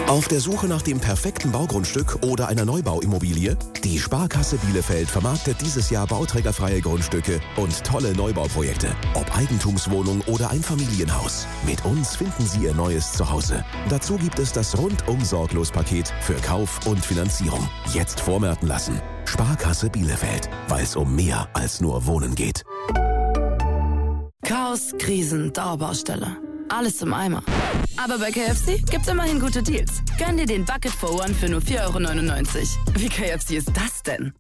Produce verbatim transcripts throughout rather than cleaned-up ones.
Auf der Suche nach dem perfekten Baugrundstück oder einer Neubauimmobilie? Die Sparkasse Bielefeld vermarktet dieses Jahr bauträgerfreie Grundstücke und tolle Neubauprojekte. Ob Eigentumswohnung oder Einfamilienhaus. Mit uns finden Sie Ihr neues Zuhause. Dazu gibt es das Rundum-Sorglos-Paket für Kauf und Finanzierung. Jetzt vormerken lassen. Sparkasse Bielefeld, weil es um mehr als nur Wohnen geht. Chaos, Krisen, Dauerbaustelle. Alles im Eimer. Aber bei K F C gibt's immerhin gute Deals. Gönn dir den Bucket for One für nur vier Euro neunundneunzig. Wie K F C ist das denn?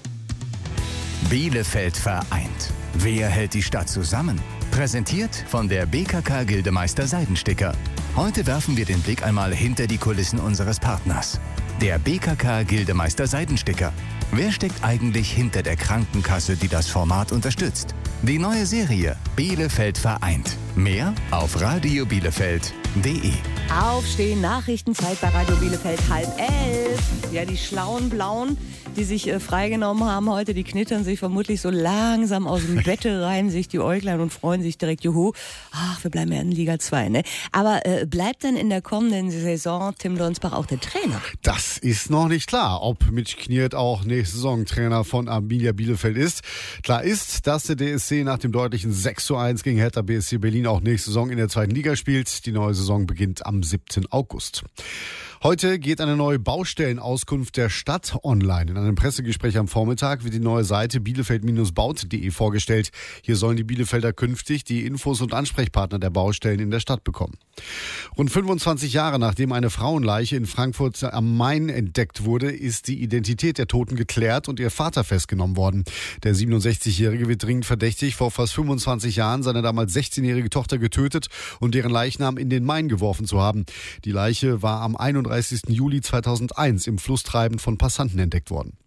Bielefeld vereint. Wer hält die Stadt zusammen? Präsentiert von der B K K Gildemeister Seidensticker. Heute werfen wir den Blick einmal hinter die Kulissen unseres Partners. Der B K K Gildemeister Seidensticker. Wer steckt eigentlich hinter der Krankenkasse, die das Format unterstützt? Die neue Serie Bielefeld vereint. Mehr auf radio bielefeld punkt de. Aufstehen, Nachrichtenzeit bei Radio Bielefeld, halb elf. Ja, die schlauen Blauen, die sich äh, freigenommen haben heute, die knittern sich vermutlich so langsam aus dem Bette rein, sich die Äuglein und freuen sich direkt, juhu, ach, wir bleiben ja in Liga zwei, ne? Aber äh, bleibt dann in der kommenden Saison Tim Donsbach auch der Trainer? Das ist noch nicht klar, ob Mitch Kniert auch nächste Saison Trainer von Arminia Bielefeld ist. Klar ist, dass der D S C nach dem deutlichen sechs zu eins gegen Hertha B S C Berlin auch nächste Saison in der zweiten Liga spielt. Die neue Saison beginnt am siebten August. Heute geht eine neue Baustellenauskunft der Stadt online. In einem Pressegespräch am Vormittag wird die neue Seite bielefeld baut punkt de vorgestellt. Hier sollen die Bielefelder künftig die Infos und Ansprechpartner der Baustellen in der Stadt bekommen. Rund fünfundzwanzig Jahre nachdem eine Frauenleiche in Frankfurt am Main entdeckt wurde, ist die Identität der Toten geklärt und ihr Vater festgenommen worden. Der siebenundsechzigjährige wird dringend verdächtig, vor fast fünfundzwanzig Jahren seine damals sechzehnjährige Tochter getötet und deren Leichnam in den Main geworfen zu haben. Die Leiche war am einunddreißigsten Juli zweitausendeins im Fluss treibend von Passanten entdeckt worden.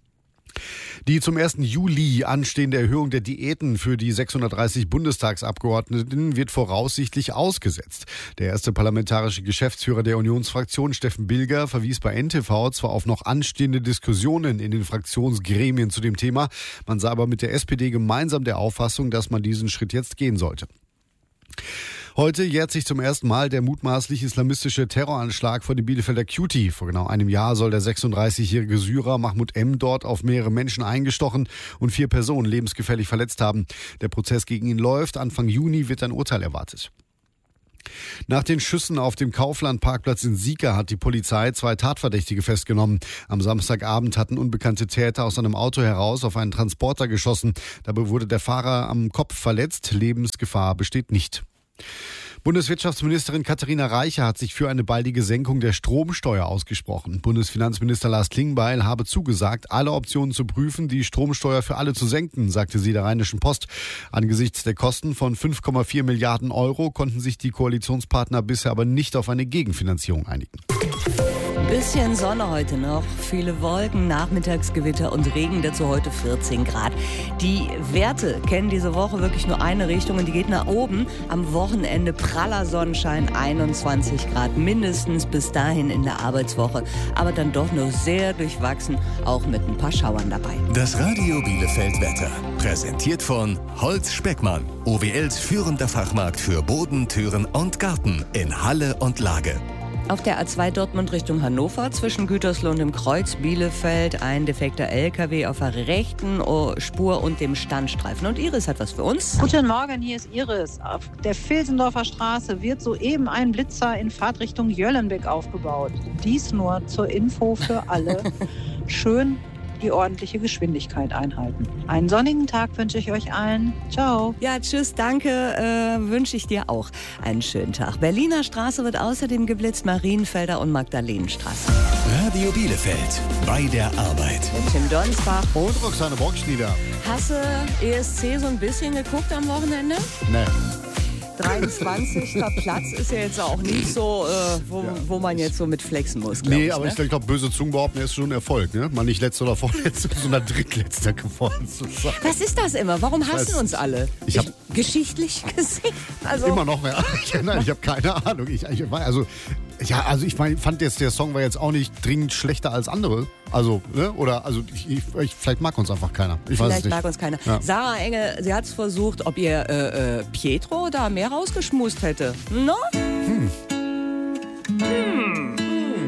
Die zum ersten Juli anstehende Erhöhung der Diäten für die sechshundertdreißig Bundestagsabgeordneten wird voraussichtlich ausgesetzt. Der erste parlamentarische Geschäftsführer der Unionsfraktion, Steffen Bilger, verwies bei N T V zwar auf noch anstehende Diskussionen in den Fraktionsgremien zu dem Thema, man sei aber mit der S P D gemeinsam der Auffassung, dass man diesen Schritt jetzt gehen sollte. Heute jährt sich zum ersten Mal der mutmaßlich islamistische Terroranschlag vor dem Bielefelder Cutie. Vor genau einem Jahr soll der sechsunddreißigjährige Syrer Mahmoud M. dort auf mehrere Menschen eingestochen und vier Personen lebensgefährlich verletzt haben. Der Prozess gegen ihn läuft. Anfang Juni wird ein Urteil erwartet. Nach den Schüssen auf dem Kaufland-Parkplatz in Sieker hat die Polizei zwei Tatverdächtige festgenommen. Am Samstagabend hatten unbekannte Täter aus einem Auto heraus auf einen Transporter geschossen. Dabei wurde der Fahrer am Kopf verletzt. Lebensgefahr besteht nicht. Bundeswirtschaftsministerin Katharina Reiche hat sich für eine baldige Senkung der Stromsteuer ausgesprochen. Bundesfinanzminister Lars Klingbeil habe zugesagt, alle Optionen zu prüfen, die Stromsteuer für alle zu senken, sagte sie der Rheinischen Post. Angesichts der Kosten von fünf Komma vier Milliarden Euro konnten sich die Koalitionspartner bisher aber nicht auf eine Gegenfinanzierung einigen. Bisschen Sonne heute noch, viele Wolken, Nachmittagsgewitter und Regen, dazu heute vierzehn Grad. Die Werte kennen diese Woche wirklich nur eine Richtung und die geht nach oben. Am Wochenende praller Sonnenschein, einundzwanzig Grad mindestens bis dahin in der Arbeitswoche. Aber dann doch nur sehr durchwachsen, auch mit ein paar Schauern dabei. Das Radio Bielefeld Wetter. Präsentiert von Holz Speckmann. O W Ls führender Fachmarkt für Boden, Türen und Garten in Halle und Lage. Auf der A zwei Dortmund Richtung Hannover zwischen Gütersloh und dem Kreuz Bielefeld ein defekter L K W auf der rechten Spur und dem Standstreifen. Und Iris hat was für uns. Guten Morgen, hier ist Iris. Auf der Vilsendorfer Straße wird soeben ein Blitzer in Fahrtrichtung Jöllenbeck aufgebaut. Dies nur zur Info für alle. Schön die ordentliche Geschwindigkeit einhalten. Einen sonnigen Tag wünsche ich euch allen. Ciao. Ja, tschüss, danke, äh, wünsche ich dir auch einen schönen Tag. Berliner Straße wird außerdem geblitzt, Marienfelder und Magdalenenstraße. Radio Bielefeld, bei der Arbeit. Mit Tim Donsbach und Roxane Bockschnieder. Hast du E S C so ein bisschen geguckt am Wochenende? Nee. dreiundzwanzigster Platz ist ja jetzt auch nicht so, äh, wo, ja. wo man jetzt so mit flexen muss, Nee, ich, aber ne? ich glaube, böse Zungen behaupten, er ist schon ein Erfolg, ne? Man nicht letzter oder vorletzter, sondern drittletzter geworden zu sein. Was ist das immer? Warum hassen uns alle? Ich hab, ich, geschichtlich gesehen? Also immer noch mehr. Nein, ich habe keine Ahnung. Ich, ich, also, ja, also ich mein, fand jetzt, der Song war jetzt auch nicht dringend schlechter als andere. Also, ne? Oder, also, ich, ich, vielleicht mag uns einfach keiner. Ich vielleicht weiß es nicht. mag uns keiner. Ja. Sarah Engel, sie hat es versucht, ob ihr äh, äh, Pietro da mehr rausgeschmust hätte. No? Hm. Hm.